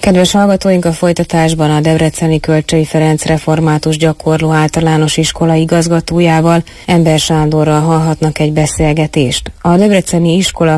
Kedves hallgatóink, a folytatásban a debreceni Kölcsey Ferenc Református Gyakorló Általános Iskola igazgatójával, Ember Sándorral hallhatnak egy beszélgetést. A debreceni iskola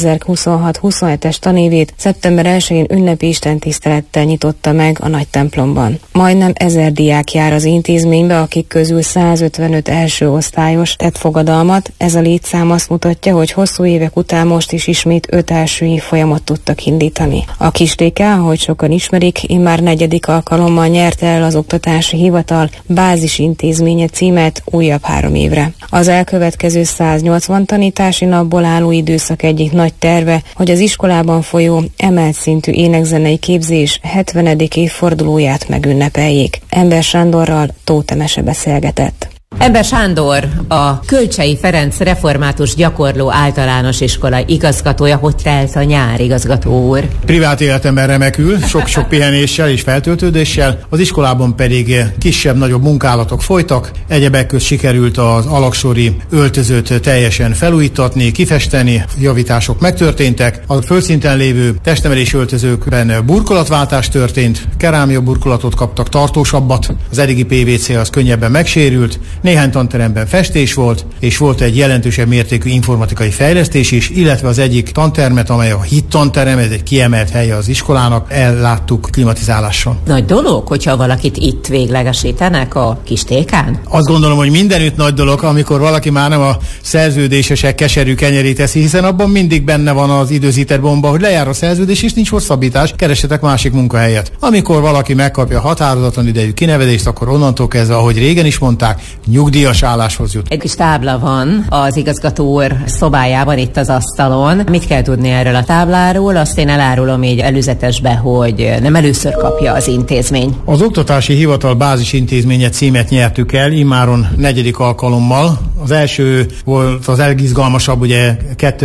2026-27-es tanévét szeptember 1-én ünnepi istentisztelettel nyitotta meg a nagy templomban. Majdnem 1000 diák jár az intézménybe, akik közül 155 első osztályos tett fogadalmat. Ez a létszám azt mutatja, hogy hosszú évek után most is ismét 5 első évfolyamot tudtak indítani. A Kistéke, ahogy sokan ismerik, immár 4. alkalommal nyerte el az Oktatási Hivatal bázis intézménye címet újabb 3 évre. Az elkövetkező 180 tanítási napból álló időszak egyik nagy terve, hogy az iskolában folyó emelt szintű énekzenei képzés 70. évfordulóját megünnepeljék. Ember Sándorral Tóth Emese beszélgetett. Ember Sándor, a Kölcsey Ferenc Református Gyakorló Általános Iskola igazgatója. Hogy telt a nyár, igazgató úr? Privát életemben remekül, sok-sok pihenéssel és feltöltődéssel, az iskolában pedig kisebb-nagyobb munkálatok folytak. Egyebek közt sikerült az alaksori öltözőt teljesen felújítatni, kifesteni, javítások megtörténtek. A földszinten lévő testnevelési öltözőkben burkolatváltás történt, kerámia burkolatot kaptak, tartósabbat, az eddigi PVC az könnyebben megsérült. Néhány tanteremben festés volt, és volt egy jelentősebb mértékű informatikai fejlesztés is, illetve az egyik tantermet, amely a HIT tanterem, ez egy kiemelt helye az iskolának, elláttuk klimatizálással. Nagy dolog, hogyha valakit itt véglegesítenek a Kistékán? Azt gondolom, hogy mindenütt nagy dolog, amikor valaki már nem a szerződésesek keserű kenyerét teszi, hiszen abban mindig benne van az időzített bomba, hogy lejár a szerződés, és nincs hosszabbítás, keresetek másik munkahelyet. Amikor valaki megkapja határozatlan idejű kinevezést, akkor onnantól kezdve, ahogy régen is mondták, nyugdíjas álláshoz jut. Egy kis tábla van az igazgató úr szobájában, itt az asztalon. Mit kell tudni erről a tábláról? Azt én elárulom így előzetesbe, hogy nem először kapja az intézmény. Az Oktatási Hivatal bázis intézménye címet nyertük el, immáron 4. alkalommal. Az első volt az legizgalmasabb, ugye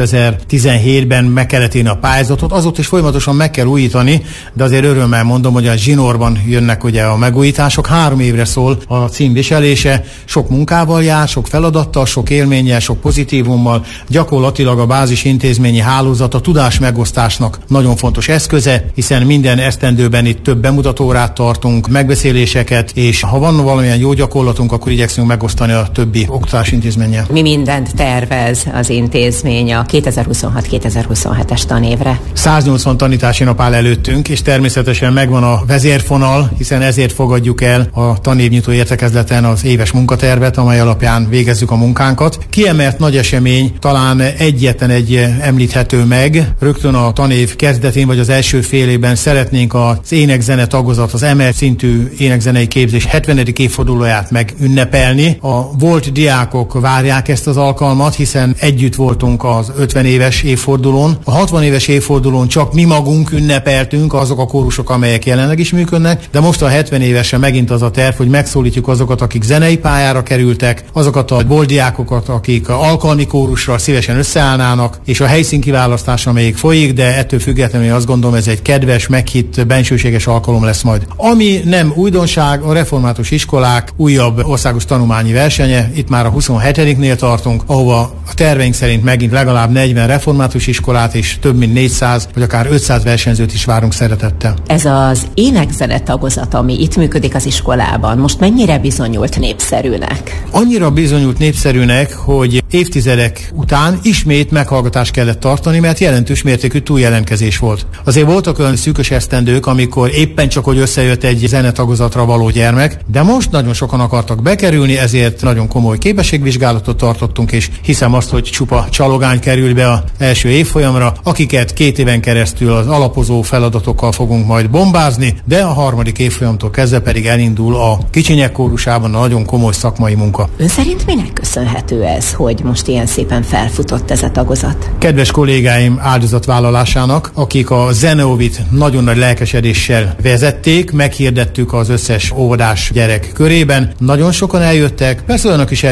2017-ben meg kellett írni a pályázatot, azóta is folyamatosan meg kell újítani, de azért örömmel mondom, hogy a zsinórban jönnek ugye a megújítások. 3 évre szól a címviselése, sok munkával jár, sok feladattal, sok élménnyel, sok pozitívummal. Gyakorlatilag a bázis intézményi hálózat a tudás megosztásnak nagyon fontos eszköze, hiszen minden esztendőben itt több bemutatórát tartunk, megbeszéléseket, és ha van valamilyen jó gyakorlatunk, akkor igyekszünk megosztani a többi oktatási intézménnyel. Mi mindent tervez az intézmény a 2026-2027-es tanévre? 180 tanítási nap áll előttünk, és természetesen megvan a vezérfonal, hiszen ezért fogadjuk el a tanévnyitó értekezleten az éves munkatervet, amely alapján végezzük a munkánkat. Kiemelt nagy esemény, talán egyetlen egy említhető meg. Rögtön a tanév kezdetén, vagy az első fél évben szeretnénk az énekzene tagozat, az emelt szintű énekzenei képzés 70. évfordulóját megünnepelni. A volt diákok várják ezt az alkalmat, hiszen együtt voltunk az 50 éves évfordulón. A 60 éves évfordulón csak mi magunk ünnepeltünk, azok a kórusok, amelyek jelenleg is működnek, de most a 70 évesen megint az a terv, hogy megszólítjuk azokat, akik zenei pályára kerültek, azokat a boltdiákokat, akik alkalmi kórusra szívesen összeállnának, és a helyszín kiválasztás, amelyik folyik, de ettől függetlenül azt gondolom, ez egy kedves, meghitt, bensőséges alkalom lesz majd. Ami nem újdonság, a református iskolák újabb országos tanulmányi versenye, itt már a 27-nél tartunk, ahova a terveink szerint megint legalább 40 református iskolát és több mint 400 vagy akár 500 versenyzőt is várunk szeretettel. Ez az énekzene tagozat, ami itt működik az iskolában, most mennyire bizonyult népszerűnek? Annyira bizonyult népszerűnek, hogy évtizedek után ismét meghallgatást kellett tartani, mert jelentős mértékű túljelentkezés volt. Azért voltak olyan szűkös esztendők, amikor éppen csak hogy összejött egy zenetagozatra való gyermek, de most nagyon sokan akartak bekerülni, ezért nagyon komoly képességvizsgálatot tartottunk, és hiszem azt, hogy csupa csalogány kerül be az első évfolyamra, akiket 2 éven keresztül az alapozó feladatokkal fogunk majd bombázni, de a 3. évfolyamtól kezdve pedig elindul a kicsinyek kórusában a nagyon komoly szakmai munka. Ön szerint minek köszönhető ez, hogy most ilyen szépen felfutott ez a tagozat? Kedves kollégáim áldozatvállalásának, akik a Zeneovit nagyon nagy lelkesedéssel vezették, meghirdettük az összes óvodás gyerek körében. Nagyon sokan eljöttek, persze olyanok is eljöttek, akik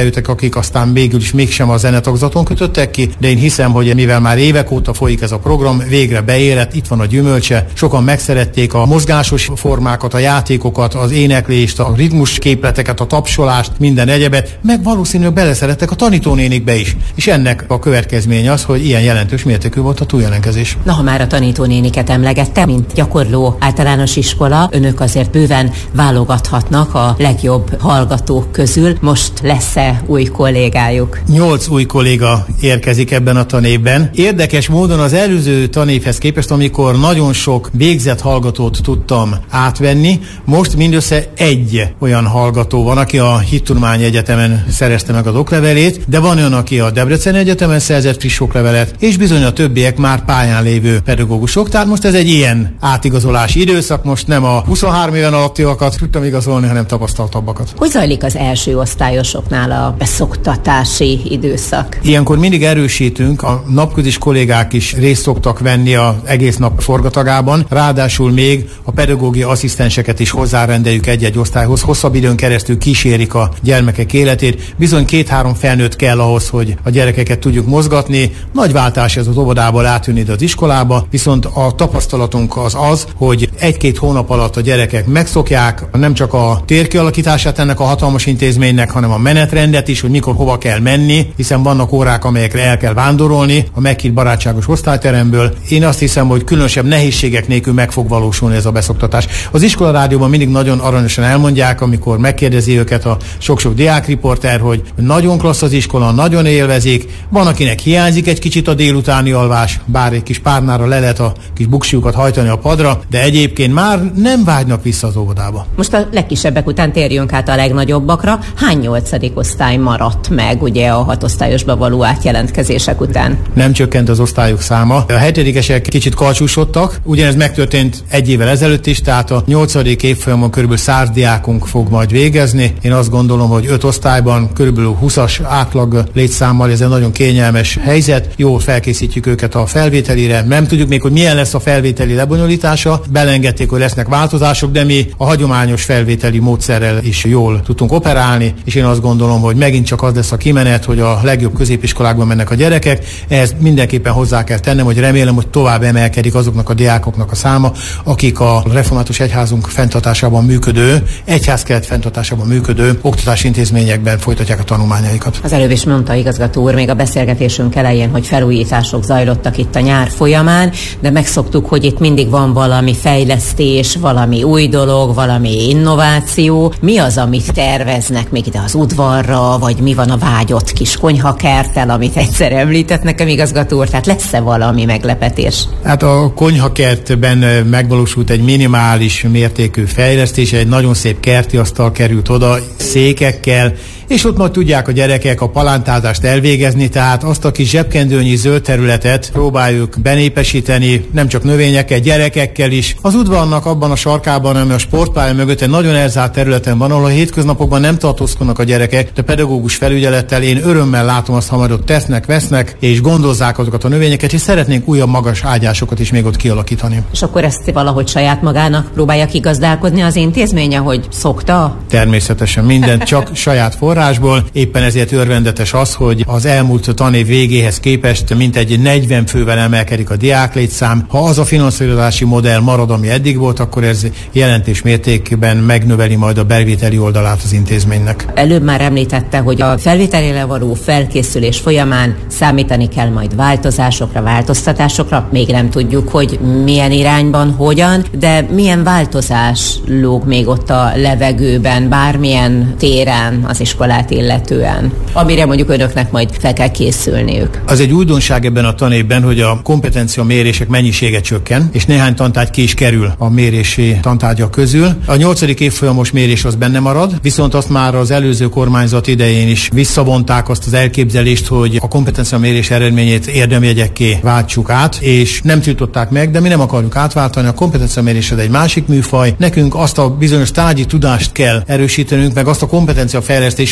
akik aztán végül is mégsem a zenetagzaton kötöttek ki, de én hiszem, hogy mivel már évek óta folyik ez a program, végre beérett, itt van a gyümölcse. Sokan megszerették a mozgásos formákat, a játékokat, az éneklést, a ritmus képleteket, a tapsolást, minden egyebet, meg valószínűleg beleszerettek a tanítónénikbe is. És ennek a következmény az, hogy ilyen jelentős mértékű volt a túljelentkezés. Na, ha már a tanítónéniket emlegette, mint gyakorló általános iskola, önök azért bőven válogathatnak a legjobb hallgatók közül. Most lesz-e új kollégájuk? 8 új kolléga érkezik ebben a tanévben. Érdekes módon az előző tanévhez képest, amikor nagyon sok végzett hallgatót tudtam átvenni, most mindössze egy olyan hallgató van, aki a Hittudományi Egyetemen szerezte meg az oklevelét, de van olyan, aki a Debreceni Egyetemen szerzett friss oklevelet, és bizony a többiek már pályán lévő pedagógusok. Tehát most ez egy ilyen átigazolási időszak, most nem a 23 éven alattiakat tudtam igazolni, hanem tapasztaltabbakat. Hogy zajlik az első osztályosoknál a beszoktatási időszak? Ilyenkor mindig erősítünk, a napközis kollégák is részt szoktak venni az egész nap forgatagában, ráadásul még a pedagógia asszisztenseket is hozzárendeljük egy-egy osztályhoz, hosszabb időn keresztül kísérik a gyermekek életét. Bizony 2-3 felnőtt kell ahhoz, hogy a gyerekeket tudjuk mozgatni. Nagy váltás ez az óvodából átjönni ide az iskolába, viszont a tapasztalatunk az, hogy 1-2 hónap alatt a gyerekek megszokják nem csak a térkialakítását ennek a hatalmas intézménynek, hanem a menetrendet is, hogy mikor hova kell menni, hiszen vannak órák, amelyekre el kell vándorolni a meghitt barátságos osztályteremből. Én azt hiszem, hogy különösebb nehézségek nélkül meg fog valósulni ez a beszoktatás. Az iskolarádióban mindig nagyon aranyosan elmondják, amikor megkérdezi őket a sok-sok diákriporter, hogy nagyon klassz az iskola, nagyon élvezik, van, akinek hiányzik egy kicsit a délutáni alvás, bár egy kis párnára le lehet a kis buksiukat hajtani a padra, de egyébként már nem vágynak vissza az óvodába. Most a legkisebbek után térjünk át a legnagyobbakra. Hány 8. osztály maradt meg ugye a 6 osztályosba való átjelentkezések után? Nem csökkent az osztályok száma. A 7-esek kicsit karcsúsodtak, ugyanez megtörtént egy évvel ezelőtt is, tehát a 8. évfolyamon kb. 100 diákunk fog majd végezni. Én azt gondolom, hogy 5 osztályban kb. 20-as átlag létszámmal, ez egy nagyon kényelmes helyzet. Jól felkészítjük őket a felvételire. Nem tudjuk még, hogy milyen lesz a felvételi lebonyolítása. Belengedték, hogy lesznek változások, de mi a hagyományos felvételi módszerrel is jól tudtunk operálni, és én azt gondolom, hogy megint csak az lesz a kimenet, hogy a legjobb középiskolákban mennek a gyerekek. Ehhez mindenképpen hozzá kell tennem, hogy remélem, hogy tovább emelkedik azoknak a diákoknak a száma, akik a református egyházunk fenntartásában működő, egyházkeret fenntartásában működő oktatási intézményekben folytatják a tanulmányaikat. Az előbb is mondta igazgató úr még a beszélgetésünk elején, hogy felújítások zajlottak itt a nyár folyamán, de megszoktuk, hogy itt mindig van valami fejlesztés, valami új dolog, valami innováció. Mi az, amit terveznek még ide az udvarra, vagy mi van a vágyott kis konyhakerttel, amit egyszer említett nekem igazgató úr, tehát lesz-e valami meglepetés? Hát a konyhakertben megvalósult egy minimális mértékű fejlesztés, egy nagyon szép kerti asztal került oda, székekkel, és ott majd tudják a gyerekek a palántázást elvégezni, tehát azt a kis zsebkendőnyi zöld területet próbáljuk benépesíteni, nem csak növényekkel, gyerekekkel is. Az udvarnak abban a sarkában, ami a sportpálya mögött egy nagyon elzárt területen van, ahol a hétköznapokban nem tartózkodnak a gyerekek, de pedagógus felügyelettel én örömmel látom azt, ha majd ott tesznek, vesznek, és gondozzák azokat a növényeket, és szeretnénk újabb magas ágyásokat is még ott kialakítani. És akkor ezt valahogy saját magának próbálja kigazdálkodni az intézmény, ahogy szokta? Természetesen mindent csak saját forrásból. Éppen ezért örvendetes az, hogy az elmúlt tanév végéhez képest mintegy 40 fővel emelkedik a diáklétszám. Ha az a finanszírozási modell marad, ami eddig volt, akkor ez jelentős mértékben megnöveli majd a bevételi oldalát az intézménynek. Előbb már említette, hogy a felvételére való felkészülés folyamán számítani kell majd változásokra, változtatásokra. Még nem tudjuk, hogy milyen irányban, hogyan, de milyen változás lóg még ott a levegőben, bármilyen téren az iskolát illetően, amire mondjuk önöknek majd fel kell készülniük. Az egy újdonság ebben a tanévben, hogy a kompetencia mérések mennyisége csökken, és néhány tantárgy ki is kerül a mérési tantárgyak közül. A 8. évfolyamos mérés az benne marad, viszont azt már az előző kormányzat idején is visszavonták azt az elképzelést, hogy a kompetencia mérés eredményét érdemjegyekké váltsuk át, és nem tiltották meg, de mi nem akarjuk átváltani. A kompetencia mérés egy másik műfaj. Nekünk azt a bizonyos tárgyi tudást kell erősítenünk, meg azt a kompetencia fejlesztést,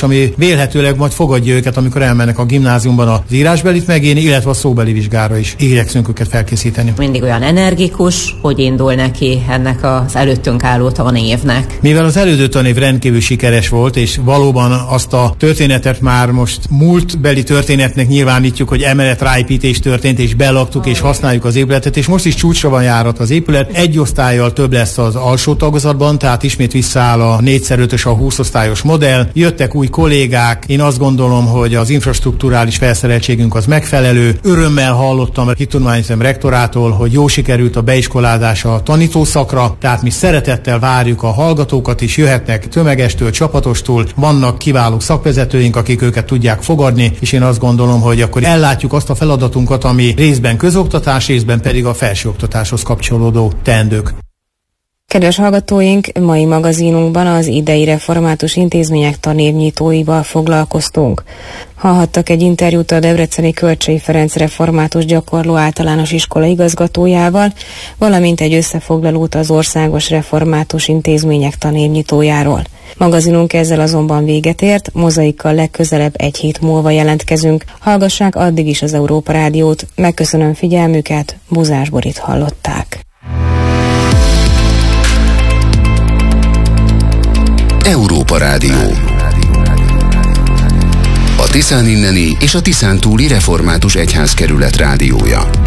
ami vélhetőleg majd fogadja őket, amikor elmennek a gimnáziumban az írásbelit megírni, illetve a szóbeli vizsgára is igyekszünk őket felkészíteni. Mindig olyan energikus, hogy indul neki ennek az előttünk álló tanévnek. Mivel az elődő tanév rendkívül sikeres volt, és valóban azt a történetet már most múltbeli történetnek nyilvánítjuk, hogy emeletráépítés történt, és belaktuk, és használjuk az épületet, és most is csúcsra van járat az épület. Egy osztállyal több lesz az alsó tagozatban, tehát ismét visszaáll a 4x5-ös, a 20 osztályos modell. Jöttek új kollégák, én azt gondolom, hogy az infrastrukturális felszereltségünk az megfelelő. Örömmel hallottam a hittudományegyetem rektorától, hogy jó sikerült a beiskolázás a tanítószakra, tehát mi szeretettel várjuk a hallgatókat is, jöhetnek tömegestől, csapatostól, vannak kiváló szakvezetőink, akik őket tudják fogadni, és én azt gondolom, hogy akkor ellátjuk azt a feladatunkat, ami részben közoktatás, részben pedig a felsőoktatáshoz kapcsolódó teendők. Kedves hallgatóink, mai magazinunkban az idei református intézmények tanévnyitóival foglalkoztunk. Hallhattak egy interjút a debreceni Kölcsey Ferenc református gyakorló általános iskola igazgatójával, valamint egy összefoglalót az országos református intézmények tanévnyitójáról. Magazinunk ezzel azonban véget ért, Mozaikkal legközelebb egy hét múlva jelentkezünk. Hallgassák addig is az Európa Rádiót. Megköszönöm figyelmüket, Buzás Borit hallották. Európa Rádió. A Tiszán inneni és a Tiszántúli Református Egyházkerület rádiója.